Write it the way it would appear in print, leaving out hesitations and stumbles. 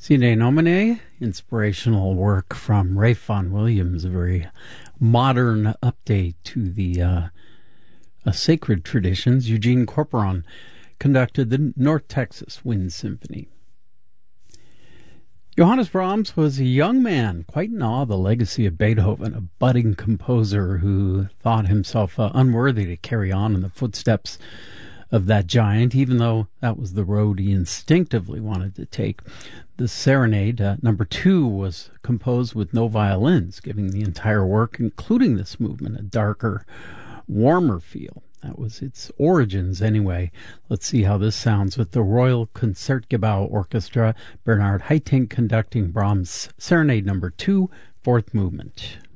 Sine Nomine, inspirational work from Ralph Vaughan Williams, a very modern update to the sacred traditions. Eugene Corporon conducted the North Texas Wind Symphony. Johannes Brahms was a young man, quite in awe of the legacy of Beethoven, a budding composer who thought himself unworthy to carry on in the footsteps of that giant, even though that was the road he instinctively wanted to take. The Serenade, number 2, was composed with no violins, giving the entire work, including this movement, a darker, warmer feel. That was its origins, anyway. Let's see how this sounds with the Royal Concertgebouw Orchestra, Bernard Haitink conducting Brahms' Serenade number 2, fourth movement.